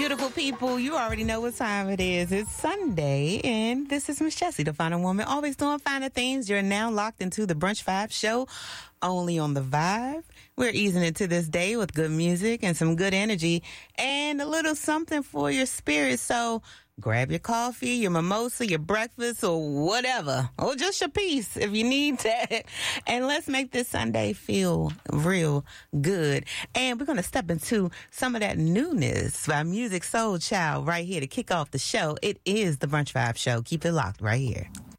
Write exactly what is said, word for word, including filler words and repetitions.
Beautiful people, you already know what time it is. It's Sunday, and this is Miss Jessie, the Final Woman, always doing finer things. You're now locked into the Brunch Vibe show, only on the Vibe. We're easing into this day with good music and some good energy and a little something for your spirit. So grab your coffee, your mimosa, your breakfast, or whatever, or just your piece if you need that. And let's make this Sunday feel real good. And we're going to step into some of that newness by Musiq Soulchild right here to kick off the show. It is the Brunch Vibe show. Keep it locked right here.